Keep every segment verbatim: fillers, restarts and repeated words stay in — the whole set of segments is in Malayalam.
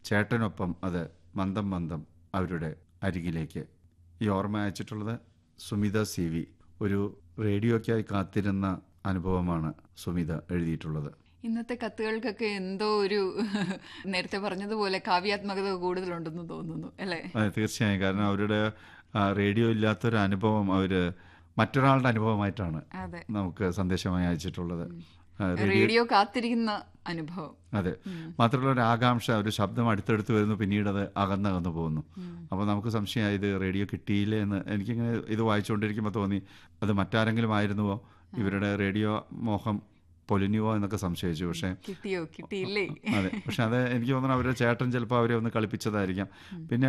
ചേട്ടനൊപ്പം അത് മന്ദം മന്ദം അവരുടെ അരികിലേക്ക്. ഈ ഓർമ്മ അയച്ചിട്ടുള്ളത് സുമിത സി വി. ഒരു റേഡിയോയ്ക്കായി കാത്തിരുന്ന അനുഭവമാണ് സുമിത എഴുതിയിട്ടുള്ളത്. ഇന്നത്തെ കത്തുകൾക്കൊക്കെ എന്തോ ഒരു നേരത്തെ പറഞ്ഞതുപോലെ കാവ്യാത്മകത കൂടുതലുണ്ടെന്ന് തോന്നുന്നു അല്ലേ? അതെ, തീർച്ചയായും. കാരണം അവരുടെ റേഡിയോ ഇല്ലാത്തൊരു അനുഭവം അവർ മറ്റൊരാളുടെ അനുഭവമായിട്ടാണ് നമുക്ക് സന്ദേശമായി അയച്ചിട്ടുള്ളത്. റേഡിയോ കാത്തിരിക്കുന്ന അനുഭവം. അതെ, മാത്രമല്ല ഒരു ആകാംക്ഷ, ഒരു ശബ്ദം അടുത്തടുത്ത് വരുന്നു, പിന്നീട് അത് അകന്നകന്നു പോകുന്നു. അപ്പോൾ നമുക്ക് സംശയമായി ഇത് റേഡിയോ കിട്ടിയില്ലേ എന്ന്. എനിക്കിങ്ങനെ ഇത് വായിച്ചുകൊണ്ടിരിക്കുമ്പോൾ തോന്നി അത് മറ്റാരെങ്കിലും ആയിരുന്നുവോ, ഇവരുടെ റേഡിയോ മോഹം പൊലിഞ്ഞുവോ എന്നൊക്കെ സംശയിച്ചു. പക്ഷേ കിട്ടിയോ കിട്ടിയില്ലേ. അതെ, പക്ഷെ അത് എനിക്ക് തോന്നുന്നു അവരുടെ ചേട്ടൻ ചിലപ്പോൾ അവരെ ഒന്ന് കളിപ്പിച്ചതായിരിക്കാം. പിന്നെ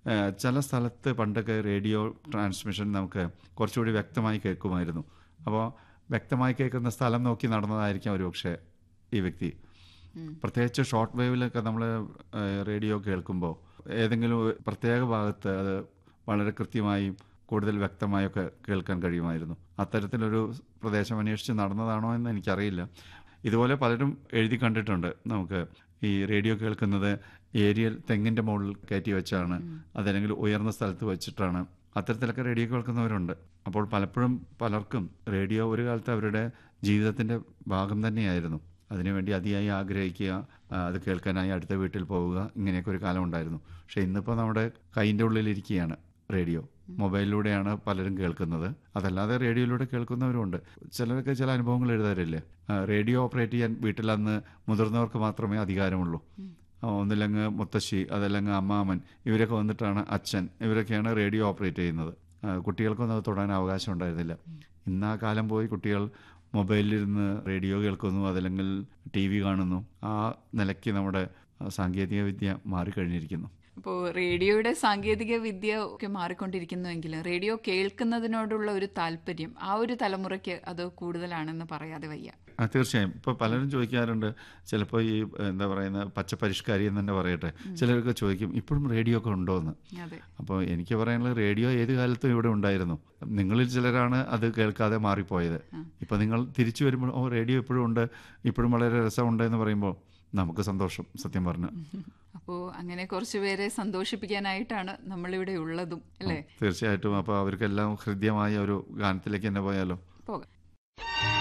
ചില സ്ഥലത്ത് പണ്ടൊക്കെ റേഡിയോ ട്രാൻസ്മിഷൻ നമുക്ക് കുറച്ചുകൂടി വ്യക്തമായി കേൾക്കുമായിരുന്നു. അപ്പോൾ വ്യക്തമായി കേൾക്കുന്ന സ്ഥലം നോക്കി നടന്നതായിരിക്കാം ഒരു പക്ഷേ ഈ വ്യക്തി. പ്രത്യേകിച്ച് ഷോർട്ട് വേവിലൊക്കെ നമ്മൾ റേഡിയോ കേൾക്കുമ്പോൾ ഏതെങ്കിലും പ്രത്യേക ഭാഗത്ത് അത് വളരെ കൃത്യമായും കൂടുതൽ വ്യക്തമായൊക്കെ കേൾക്കാൻ കഴിയുമായിരുന്നു. അത്തരത്തിലൊരു പ്രദേശം അന്വേഷിച്ച് നടന്നതാണോ എന്ന് എനിക്കറിയില്ല. ഇതുപോലെ പലരും എഴുതി കണ്ടിട്ടുണ്ട്. നമുക്ക് ഈ റേഡിയോ കേൾക്കുന്നത് ഏരിയൽ തെങ്ങിൻ്റെ മുകളിൽ കയറ്റി വെച്ചാണ്, അതല്ലെങ്കിൽ ഉയർന്ന സ്ഥലത്ത് വെച്ചിട്ടാണ്. അത്തരത്തിലൊക്കെ റേഡിയോ കേൾക്കുന്നവരുണ്ട്. അപ്പോൾ പലപ്പോഴും പലർക്കും റേഡിയോ ഒരു കാലത്ത് അവരുടെ ജീവിതത്തിൻ്റെ ഭാഗം തന്നെയായിരുന്നു. അതിനുവേണ്ടി അതിയായി ആഗ്രഹിക്കുക, അത് കേൾക്കാനായി അടുത്ത വീട്ടിൽ പോവുക, ഇങ്ങനെയൊക്കെ ഒരു കാലം ഉണ്ടായിരുന്നു. പക്ഷേ ഇന്നിപ്പോൾ നമ്മുടെ കൈൻ്റെ ഉള്ളിലിരിക്കുകയാണ് റേഡിയോ. മൊബൈലിലൂടെയാണ് പലരും കേൾക്കുന്നത്. അതല്ലാതെ റേഡിയോയിലൂടെ കേൾക്കുന്നവരുണ്ട്. ചിലരൊക്കെ ചില അനുഭവങ്ങൾ എഴുതാറില്ലേ, റേഡിയോ ഓപ്പറേറ്റ് ചെയ്യാൻ വീട്ടിലന്ന് മുതിർന്നവർക്ക് മാത്രമേ അധികാരമുള്ളൂ. ഒന്നില്ലെങ്കിൽ മുത്തശ്ശി, അതല്ലെങ്കിൽ അമ്മാമൻ, ഇവരൊക്കെ വന്നിട്ടാണ് അച്ഛൻ, ഇവരൊക്കെയാണ് റേഡിയോ ഓപ്പറേറ്റ് ചെയ്യുന്നത്. കുട്ടികൾക്കൊന്നും അത് തൊടാൻ അവകാശം ഉണ്ടായിരുന്നില്ല. ഇന്ന് ആ കാലം പോയി കുട്ടികൾ മൊബൈലിലിരുന്ന് റേഡിയോ കേൾക്കുന്നു, അതല്ലെങ്കിൽ ടി വി കാണുന്നു. ആ നിലയ്ക്ക് നമ്മുടെ സാങ്കേതിക വിദ്യ മാറിക്കഴിഞ്ഞിരിക്കുന്നു. അപ്പോൾ റേഡിയോയുടെ സാങ്കേതിക വിദ്യ ഒക്കെ മാറിക്കൊണ്ടിരിക്കുന്നുവെങ്കിലും റേഡിയോ കേൾക്കുന്നതിനോടുള്ള ഒരു താല്പര്യം ആ ഒരു തലമുറയ്ക്ക് അത് കൂടുതലാണെന്ന് പറയാതെ വയ്യ. ആ, തീർച്ചയായും. ഇപ്പോൾ പലരും ചോദിക്കാറുണ്ട്, ചിലപ്പോൾ ഈ എന്താ പറയുന്ന പച്ചപ്പരിഷ്കാരി എന്ന് തന്നെ പറയട്ടെ, ചിലരൊക്കെ ചോദിക്കും ഇപ്പോഴും റേഡിയോ ഒക്കെ ഉണ്ടോ എന്ന്. അപ്പോൾ എനിക്ക് പറയാനുള്ളത്, റേഡിയോ ഏത് കാലത്തും ഇവിടെ ഉണ്ടായിരുന്നു. നിങ്ങളിൽ ചിലരാണ് അത് കേൾക്കാതെ മാറിപ്പോയത്. ഇപ്പോൾ നിങ്ങൾ തിരിച്ചു വരുമ്പോൾ ഓ റേഡിയോ ഇപ്പോഴും ഉണ്ട്, ഇപ്പോഴും വളരെ രസമുണ്ട് എന്ന് പറയുമ്പോൾ നമുക്ക് സന്തോഷം, സത്യം പറഞ്ഞു. അപ്പോൾ അങ്ങനെ കുറച്ച് പേരെ സന്തോഷിപ്പിക്കാനായിട്ടാണ് നമ്മളിവിടെ ഉള്ളതും അല്ലേ? തീർച്ചയായിട്ടും. അപ്പോൾ അവർക്കെല്ലാം ഹൃദ്യമായ ഒരു ഗാനത്തിലേക്ക് തന്നെ പോയാലോ? പോകാം.